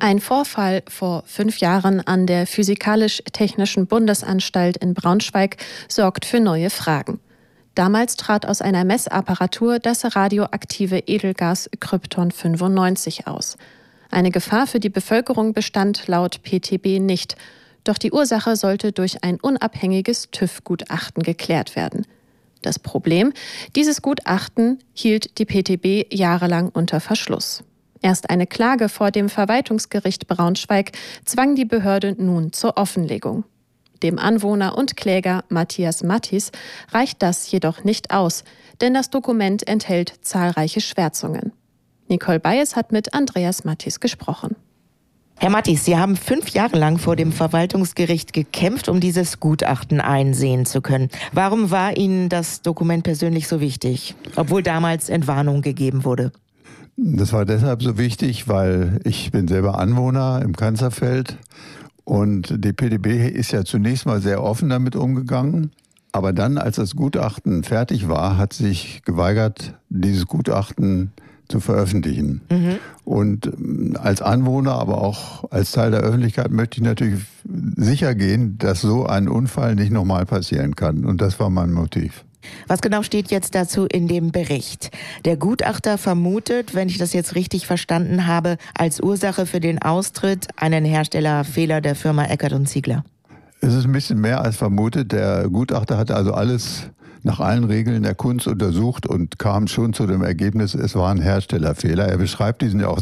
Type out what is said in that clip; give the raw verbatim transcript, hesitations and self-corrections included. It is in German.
Ein Vorfall vor fünf Jahren an der Physikalisch-Technischen Bundesanstalt in Braunschweig sorgt für neue Fragen. Damals trat aus einer Messapparatur das radioaktive Edelgas Krypton fünfundneunzig aus. Eine Gefahr für die Bevölkerung bestand laut P T B nicht. Doch die Ursache sollte durch ein unabhängiges TÜV-Gutachten geklärt werden. Das Problem: Dieses Gutachten hielt die P T B jahrelang unter Verschluss. Erst eine Klage vor dem Verwaltungsgericht Braunschweig zwang die Behörde nun zur Offenlegung. Dem Anwohner und Kläger Matthias Mattis reicht das jedoch nicht aus, denn das Dokument enthält zahlreiche Schwärzungen. Nicole Bayes hat mit Andreas Mattis gesprochen. Herr Mattis, Sie haben fünf Jahre lang vor dem Verwaltungsgericht gekämpft, um dieses Gutachten einsehen zu können. Warum war Ihnen das Dokument persönlich so wichtig, obwohl damals Entwarnung gegeben wurde? Das war deshalb so wichtig, weil ich bin selber Anwohner im Kanzerfeld und die P T B ist ja zunächst mal sehr offen damit umgegangen. Aber dann, als das Gutachten fertig war, hat sich geweigert, dieses Gutachten zu veröffentlichen. Mhm. Und als Anwohner, aber auch als Teil der Öffentlichkeit möchte ich natürlich sicher gehen, dass so ein Unfall nicht nochmal passieren kann. Und das war mein Motiv. Was genau steht jetzt dazu in dem Bericht? Der Gutachter vermutet, wenn ich das jetzt richtig verstanden habe, als Ursache für den Austritt einen Herstellerfehler der Firma Eckert und Ziegler. Es ist ein bisschen mehr als vermutet. Der Gutachter hatte also alles nach allen Regeln der Kunst untersucht und kam schon zu dem Ergebnis, es war ein Herstellerfehler. Er beschreibt diesen ja auch